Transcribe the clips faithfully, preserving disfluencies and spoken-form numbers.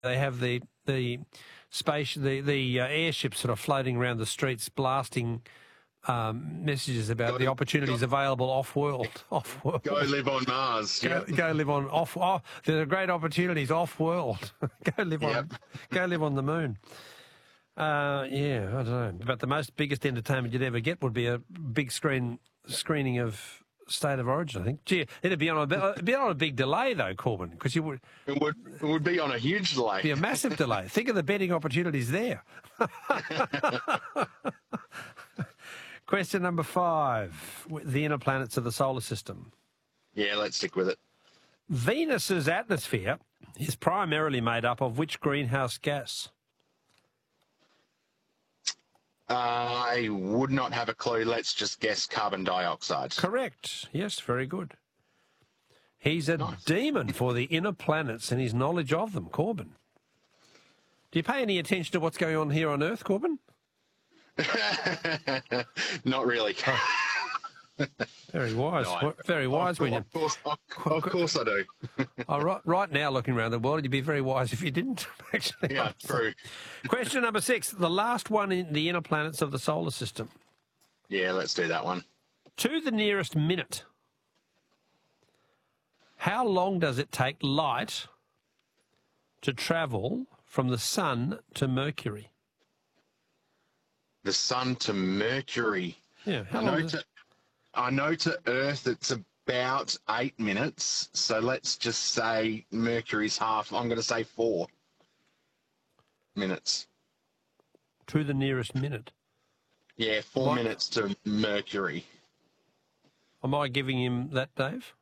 They have the the space, the the uh, airships that are floating around the streets, blasting um, messages about Go- the opportunities go- available off world. Off world. Go live on Mars. Go, Yep. go live on off. Oh, there are great opportunities off world. go live on. Yep. Go live on the moon. Uh, yeah, I don't know. But the most biggest entertainment you'd ever get would be a big screen screening of State of Origin, I think. Gee, it'd be on a, bit- it'd be on a big delay, though, Corbin, because you would It would it would be on a huge delay. be a massive delay. Think of the betting opportunities there. Question number five, the inner planets of the solar system. Yeah, let's stick with it. Venus's atmosphere is primarily made up of which greenhouse gas? I would not have a clue. Let's just guess carbon dioxide. Correct. Yes, very good. He's a Nice. demon for the inner planets and his knowledge of them, Corbin. Do you pay any attention to what's going on here on Earth, Corbin? Not really. Very wise. No, I- very wise. Of when you, course, of, of course I do. oh, right, right now, looking around the world, you'd be very wise if you didn't, actually. Yeah, true. Question number six, the last one in the inner planets of the solar system. Yeah, let's do that one. To the nearest minute, how long does it take light to travel from the sun to Mercury? The sun to Mercury. Yeah, how I long know does it... to, I know to Earth it's about eight minutes. So let's just say Mercury's half. I'm going to say four minutes. To the nearest minute. Yeah, four What? minutes to Mercury. Am I giving him that, Dave?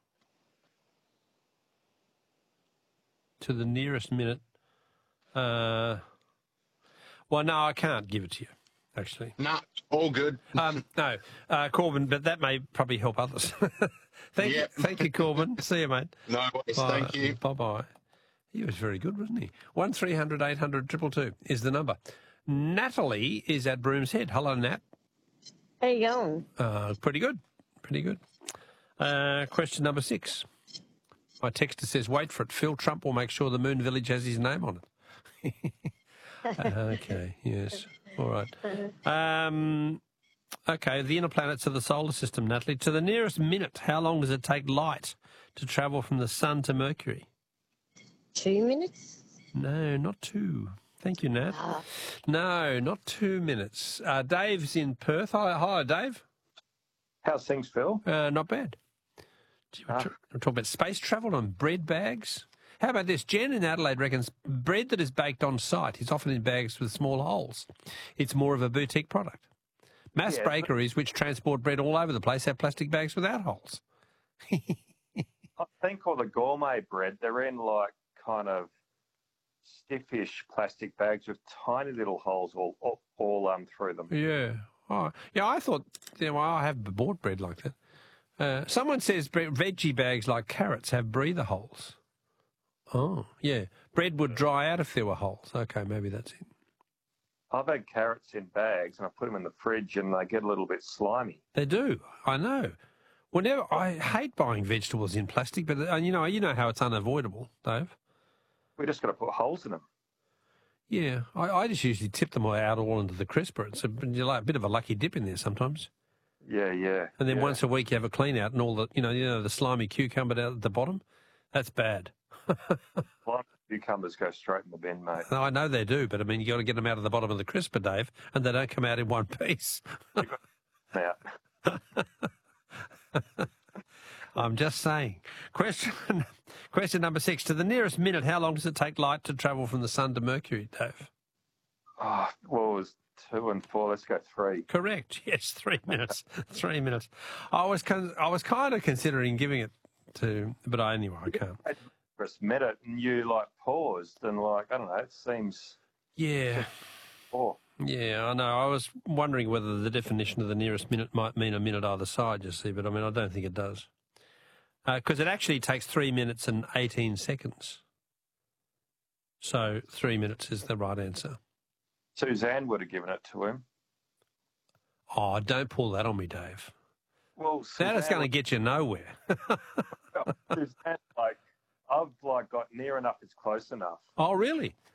To the nearest minute. Uh, well, no, I can't give it to you, actually. Nah, all good. Um, no, uh, Corbin, but that may probably help others. thank Yep. you, thank you, Corbin. See you, mate. No worries. Bye. Thank you. Bye bye. He was very good, wasn't he? One three hundred eight hundred triple two is the number. Natalie is at Broom's Head. Hello, Nat. How you going? Uh, pretty good. Pretty good. Uh, question number six. My texter says, wait for it. Phil Trump will make sure the Moon Village has his name on it. Okay, yes. All right. Um, okay, the inner planets of the solar system, Natalie. To the nearest minute, how long does it take light to travel from the sun to Mercury? Two minutes? No, not two. Thank you, Nat. No, not two minutes. Uh, Dave's in Perth. Hi, hi, Dave. How's things, Phil? Uh, not bad. Gee, We're, Ah. tr- we're talking about space travel and bread bags. How about this? Jen in Adelaide reckons bread that is baked on site is often in bags with small holes. It's more of a boutique product. Mass Yeah, but- bakeries, which transport bread all over the place, have plastic bags without holes. I think all the gourmet bread, they're in like kind of stiffish plastic bags with tiny little holes all all, all um through them. Yeah. Oh, yeah, I thought, you know, I have bought bread like that. Uh, someone says bre- veggie bags like carrots have breather holes. Oh, yeah. Bread would dry out if there were holes. Okay, maybe that's it. I've had carrots in bags and I put them in the fridge and they get a little bit slimy. They do. I know. Whenever I hate buying vegetables in plastic, but uh, you know, you know how it's unavoidable, Dave. We just got to put holes in them. Yeah, I, I just usually tip them all out all into the crisper. It's a, you're like a bit of a lucky dip in there sometimes. Yeah, yeah. And then yeah. once a week you have a clean out, and all the you know, you know the slimy cucumber down at the bottom. That's bad. Well, cucumbers go straight in the bin, mate. I know they do, but I mean you got to get them out of the bottom of the crisper, Dave, and they don't come out in one piece. Now, I'm just saying. Question question number six. To the nearest minute, how long does it take light to travel from the sun to Mercury, Dave? oh, well, it was two and four. Let's go three. Correct. Yes, three minutes. Three minutes. I was con- I was kind of considering giving it to, but I, anyway, I can't. I just met it and you like paused and like, I don't know, it seems Yeah, oh. yeah, I know. I was wondering whether the definition of the nearest minute might mean a minute either side, you see, but I mean, I don't think it does. Because it actually takes three minutes and eighteen seconds. So three minutes is the right answer. Suzanne would have given it to him. Oh, don't pull that on me, Dave. Well, That is Suzanne going to get you nowhere. Suzanne, like, I've like got near enough, it's close enough. Oh, really?